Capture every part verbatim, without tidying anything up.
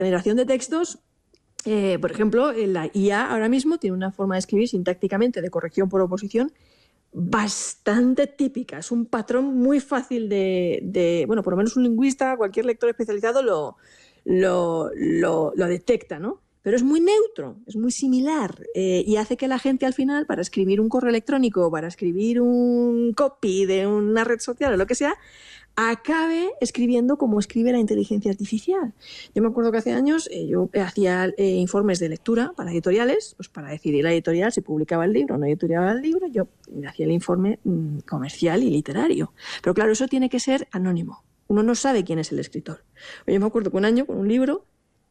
generación de textos, eh, por ejemplo, la I A ahora mismo tiene una forma de escribir sintácticamente de corrección por oposición bastante típica. Es un patrón muy fácil de, de bueno, por lo menos un lingüista, cualquier lector especializado lo, lo, lo, lo detecta, ¿no? Pero es muy neutro, es muy similar eh, y hace que la gente al final, para escribir un correo electrónico, para escribir un copy de una red social o lo que sea, acabe escribiendo como escribe la inteligencia artificial. Yo me acuerdo que hace años eh, yo hacía eh, informes de lectura para editoriales, pues para decidir la editorial si publicaba el libro o no editoriaba el libro, yo hacía el informe mmm, comercial y literario. Pero claro, eso tiene que ser anónimo. Uno no sabe quién es el escritor. Yo me acuerdo que un año con un libro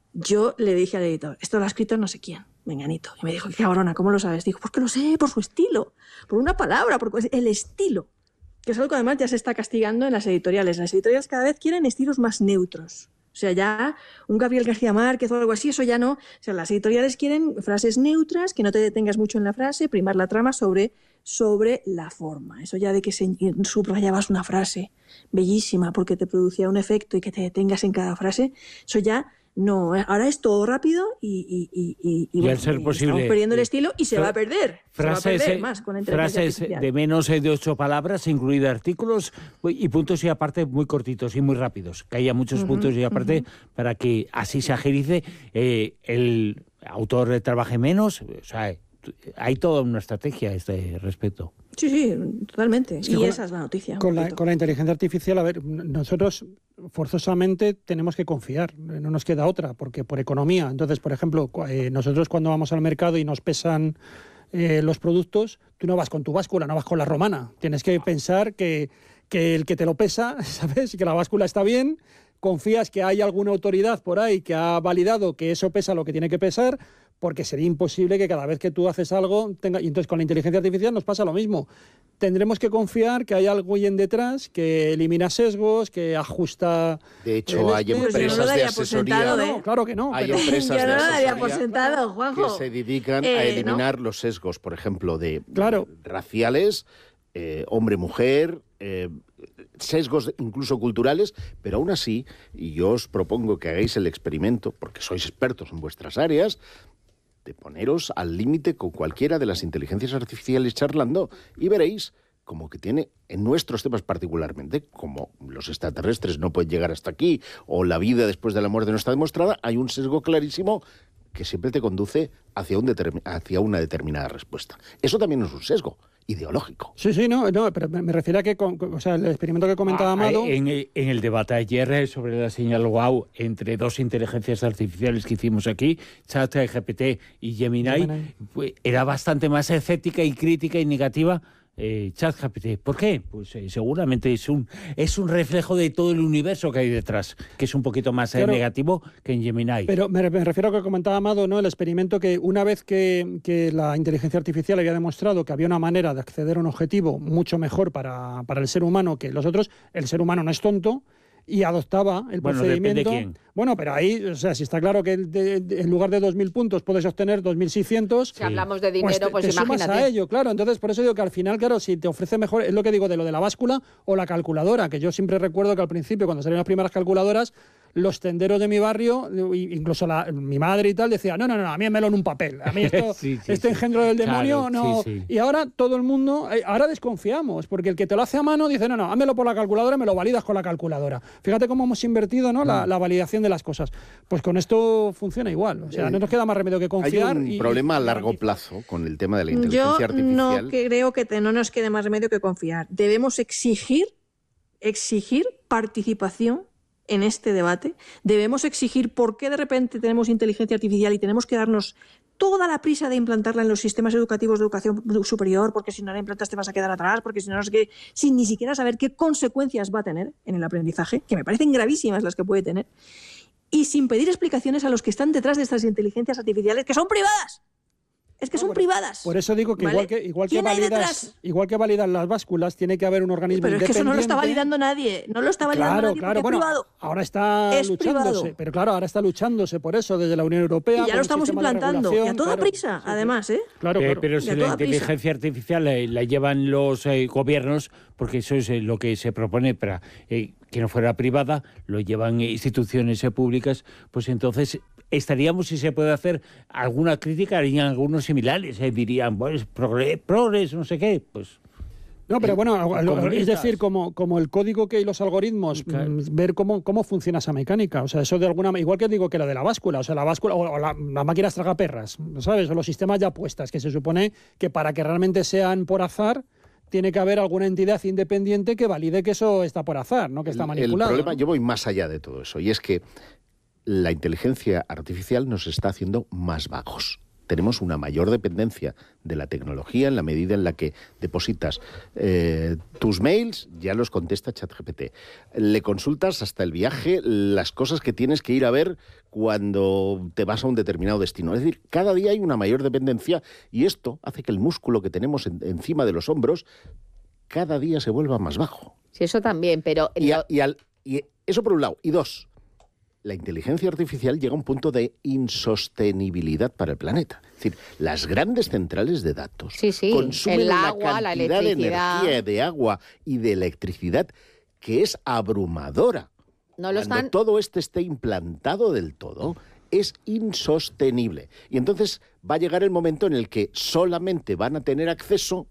yo le dije al editor, esto lo ha escrito no sé quién, menganito. Y me dijo, qué cabrona, ¿cómo lo sabes? Dijo, pues que lo sé, por su estilo, por una palabra, por el estilo. Que es algo que además ya se está castigando en las editoriales. Las editoriales cada vez quieren estilos más neutros. O sea, ya un Gabriel García Márquez o algo así, eso ya no. O sea, las editoriales quieren frases neutras, que no te detengas mucho en la frase, primar la trama sobre, sobre la forma. Eso ya de que se subrayabas una frase bellísima porque te producía un efecto y que te detengas en cada frase, eso ya... No, ahora es todo rápido y, y, y, y, y, y bueno, al ser y posible, estamos perdiendo el estilo y se va a perder. Frases, se va a perder más con la inteligencia frases artificial. de menos de ocho palabras, incluidos artículos y puntos y aparte muy cortitos y muy rápidos. Que haya muchos uh-huh, puntos y aparte uh-huh. para que así se agilice, eh, el autor trabaje menos. O sea, hay toda una estrategia a este respecto. Sí, sí, totalmente. Es que y con esa la, es la noticia. Con la, con la inteligencia artificial, a ver, nosotros forzosamente tenemos que confiar, no nos queda otra, porque por economía. Entonces, por ejemplo, eh, nosotros cuando vamos al mercado y nos pesan eh, los productos, tú no vas con tu báscula, no vas con la romana. Tienes que pensar que, que el que te lo pesa, ¿sabes? Que la báscula está bien, confías que hay alguna autoridad por ahí que ha validado que eso pesa lo que tiene que pesar, porque sería imposible que cada vez que tú haces algo tenga... Y entonces con la inteligencia artificial nos pasa lo mismo. Tendremos que confiar que hay alguien detrás que elimina sesgos, que ajusta... De hecho, hay empresas pues no de asesoría... ¿eh? No, claro que no. Hay pero... empresas yo no de lo daría asesoría por sentado, Juanjo. que se dedican eh, a eliminar ¿no? los sesgos, por ejemplo, de claro. raciales, eh, hombre-mujer... Eh, sesgos incluso culturales, pero aún así, y yo os propongo que hagáis el experimento, porque sois expertos en vuestras áreas, de poneros al límite con cualquiera de las inteligencias artificiales charlando y veréis como que tiene, en nuestros temas particularmente, como los extraterrestres no pueden llegar hasta aquí o la vida después de la muerte no está demostrada, hay un sesgo clarísimo que siempre te conduce hacia, un determin- hacia una determinada respuesta. Eso también es un sesgo ideológico. Sí, sí, no, no, pero me refiero a que, con, o sea, el experimento que comentaba ah, Amado... En, en el debate ayer sobre la señal wow entre dos inteligencias artificiales que hicimos aquí, ChatGPT y Gemini, Gemini. Pues, era bastante más escéptica y crítica y negativa eh, ChatGPT. ¿Por qué? Pues eh, seguramente es un es un reflejo de todo el universo que hay detrás, que es un poquito más claro, eh, negativo que en Gemini. Pero me, me refiero a lo que comentaba Amado, ¿no? El experimento que una vez que, que la inteligencia artificial había demostrado que había una manera de acceder a un objetivo mucho mejor para, para el ser humano que los otros, el ser humano no es tonto, y adoptaba el bueno, procedimiento. Depende quién. Bueno, pero ahí, o sea, si está claro que de, de, en lugar de dos mil puntos puedes obtener dos mil seiscientos... Si sí. hablamos de dinero, pues, pues, te, te imagínate. sumas a ello, claro. Entonces, por eso digo que al final, claro, si te ofrece mejor, es lo que digo de lo de la báscula o la calculadora, que yo siempre recuerdo que al principio, cuando salieron las primeras calculadoras, los tenderos de mi barrio, incluso la, mi madre y tal, decía, no, no, no, a mí enmelo en un papel, a mí esto, sí, sí, este sí. engendro del demonio, claro, no. Sí, sí. Y ahora todo el mundo, ahora desconfiamos, porque el que te lo hace a mano dice, no, no, házmelo por la calculadora, me lo validas con la calculadora. Fíjate cómo hemos invertido, ¿no? La, la validación de las cosas. Pues con esto funciona igual, o sea, eh, no nos queda más remedio que confiar. Hay un y, problema y, a largo y, plazo con el tema de la inteligencia yo artificial. Yo no creo que te, no nos quede más remedio que confiar. Debemos exigir, exigir participación en este debate. Debemos exigir por qué de repente tenemos inteligencia artificial y tenemos que darnos toda la prisa de implantarla en los sistemas educativos de educación superior, porque si no la implantas te vas a quedar atrás, porque si no, no sé qué, sin ni siquiera saber qué consecuencias va a tener en el aprendizaje, que me parecen gravísimas las que puede tener, y sin pedir explicaciones a los que están detrás de estas inteligencias artificiales, que son privadas. Es que son privadas. Por eso digo que ¿vale? igual que igual que ¿Quién hay validas, detrás? igual que validan las básculas, tiene que haber un organismo Pero es independiente. que eso no lo está validando nadie. No lo está validando Claro, nadie claro. porque Bueno, es privado. ahora está Es luchándose, privado. pero claro, ahora está luchándose por eso desde la Unión Europea. Y ya lo estamos implantando. Y a toda claro. prisa, Sí, sí. además, ¿eh? Claro, Eh, claro. pero Y si a la toda prisa. inteligencia artificial la, la llevan los eh, gobiernos, porque eso es eh, lo que se propone para eh, que no fuera privada, lo llevan eh, instituciones eh, públicas, pues entonces estaríamos, si se puede hacer alguna crítica, harían algunos similares, eh, dirían, pues, progres, progres, no sé qué, pues... No, pero bueno, comunistas. es decir, como, como el código que y los algoritmos, Claro. mm, ver cómo, cómo funciona esa mecánica. O sea, eso de alguna igual que digo que lo de la báscula, o sea, la báscula o, o la, las máquinas tragaperras, ¿sabes? O los sistemas de apuestas, que se supone que para que realmente sean por azar, tiene que haber alguna entidad independiente que valide que eso está por azar, no que está manipulado. El problema, ¿no? yo voy más allá de todo eso, y es que la inteligencia artificial nos está haciendo más vagos. Tenemos una mayor dependencia de la tecnología en la medida en la que depositas eh, tus mails, ya los contesta ChatGPT. Le consultas hasta el viaje, las cosas que tienes que ir a ver cuando te vas a un determinado destino. Es decir, cada día hay una mayor dependencia y esto hace que el músculo que tenemos en, encima de los hombros cada día se vuelva más bajo. Sí, eso también, pero... Y, lo- a- y al- y eso por un lado. Y dos, la inteligencia artificial llega a un punto de insostenibilidad para el planeta. Es decir, las grandes centrales de datos Sí, sí, consumen el una agua, la cantidad de electricidad. energía, de agua y de electricidad que es abrumadora. No lo Cuando están... todo esto esté implantado del todo, es insostenible. Y entonces va a llegar el momento en el que solamente van a tener acceso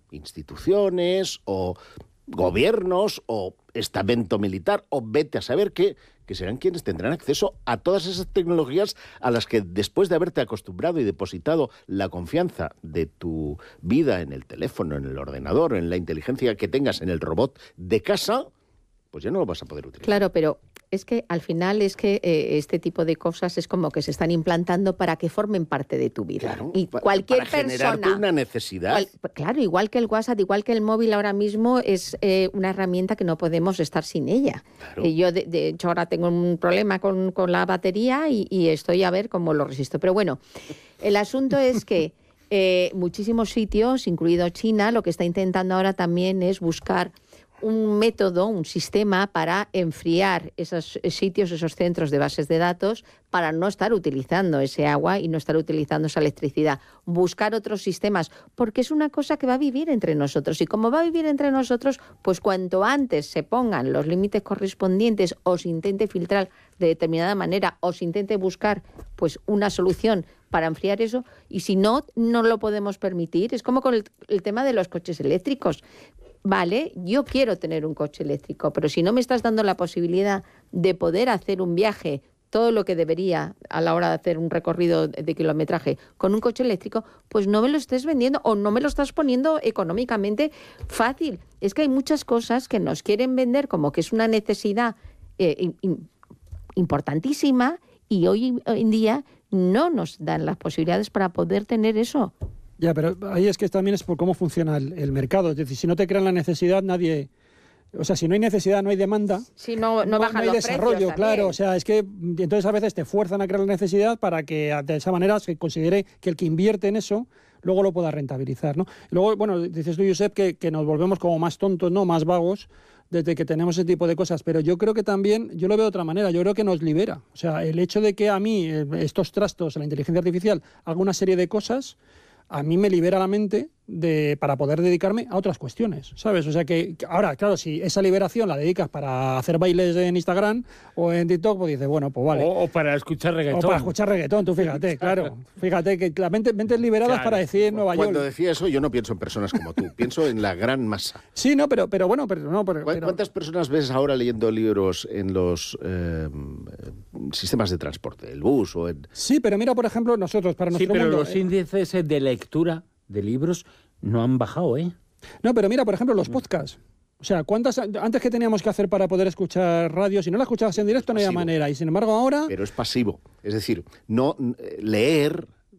instituciones o gobiernos o estamento militar o vete a saber qué, que serán quienes tendrán acceso a todas esas tecnologías a las que después de haberte acostumbrado y depositado la confianza de tu vida en el teléfono, en el ordenador, en la inteligencia que tengas en el robot de casa, pues ya no lo vas a poder utilizar. Claro, pero es que al final es que eh, este tipo de cosas es como que se están implantando para que formen parte de tu vida. Claro, y pa- cualquier para generarte persona... una necesidad. Cual- claro, igual que el WhatsApp, igual que el móvil ahora mismo es eh, una herramienta que no podemos estar sin ella. Claro. Eh, yo, de, de hecho, ahora tengo un problema con, con la batería y, y estoy a ver cómo lo resisto. Pero bueno, el asunto es que eh, muchísimos sitios, incluido China, lo que está intentando ahora también es buscar un método, un sistema para enfriar esos sitios, esos centros de bases de datos, para no estar utilizando ese agua y no estar utilizando esa electricidad. Buscar otros sistemas, porque es una cosa que va a vivir entre nosotros. Y como va a vivir entre nosotros, pues cuanto antes se pongan los límites correspondientes o se intente filtrar de determinada manera o se intente buscar pues una solución para enfriar eso, y si no, no lo podemos permitir. Es como con el, el tema de los coches eléctricos. Vale, yo quiero tener un coche eléctrico, pero si no me estás dando la posibilidad de poder hacer un viaje, todo lo que debería a la hora de hacer un recorrido de kilometraje con un coche eléctrico, pues no me lo estés vendiendo o no me lo estás poniendo económicamente fácil. Es que hay muchas cosas que nos quieren vender como que es una necesidad eh, in- in- importantísima y hoy en día no nos dan las posibilidades para poder tener eso. Ya, pero ahí es que también es por cómo funciona el, el mercado. Es decir, si no te crean la necesidad, nadie... O sea, si no hay necesidad, no hay demanda. Si no, no bajan hay los desarrollo, precios claro. también. O sea, es que y entonces a veces te fuerzan a crear la necesidad para que de esa manera se considere que el que invierte en eso luego lo pueda rentabilizar, ¿no? Y luego, bueno, dices tú, Josep, que, que nos volvemos como más tontos, ¿no? Más vagos desde que tenemos ese tipo de cosas. Pero yo creo que también, yo lo veo de otra manera, yo creo que nos libera. O sea, el hecho de que a mí eh, estos trastos, la inteligencia artificial, haga una serie de cosas, a mí me libera la mente de, para poder dedicarme a otras cuestiones, ¿sabes? O sea que, que ahora, claro, si esa liberación la dedicas para hacer bailes en Instagram o en TikTok, pues dices, bueno, pues vale. O, o para escuchar reggaetón. O para escuchar reggaetón, tú fíjate, claro. Fíjate que la mente, mentes liberadas Claro. para decir Nueva York. Cuando decía eso, yo no pienso en personas como tú, pienso en la gran masa. Sí, no, pero, pero bueno, pero no, pero, ¿Cu- pero- ¿Cuántas personas ves ahora leyendo libros en los eh, sistemas de transporte, el bus o en... Sí, pero mira, por ejemplo, nosotros, para Sí, nuestro pero mundo... los eh, índices de lectura de libros no han bajado, ¿eh? No, pero mira, por ejemplo, los podcasts. O sea, ¿cuántas antes que teníamos que hacer para poder escuchar radio? Si no la escuchabas en directo no había Pasivo. manera. Y sin embargo ahora... Pero es pasivo. Es decir, no eh, leer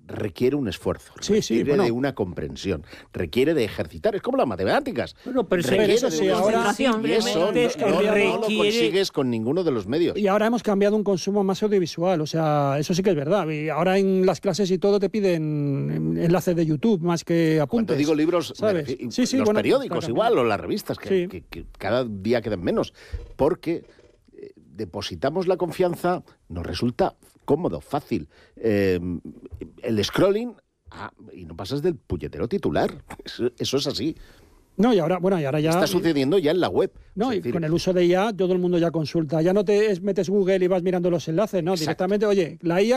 requiere un esfuerzo, Sí, requiere sí, bueno. de una comprensión, requiere de ejercitar, es como las matemáticas. Bueno, pero eso- Requiere eso de sí, una ahora- concentración, y eso no, Antes no- no lo requiere- consigues con ninguno de los medios. Y ahora hemos cambiado un consumo más audiovisual, o sea, eso sí que es verdad. Y ahora en las clases y todo te piden enlaces de YouTube más que apuntes. Cuando digo libros, me ¿sabes? refiero- Sí, sí, los bueno, periódicos está igual, cambiando. o las revistas, que, Sí. que- que cada día quedan menos, porque eh, depositamos la confianza, nos resulta cómodo, fácil. Eh, el scrolling, ah, y no pasas del puñetero titular. Eso, eso es así. No, y ahora, bueno, y ahora ya. Está sucediendo ya en la web. No, Es y decir, con el uso de I A todo el mundo ya consulta. Ya no te es- metes Google y vas mirando los enlaces, no, Exacto. directamente, oye, la I A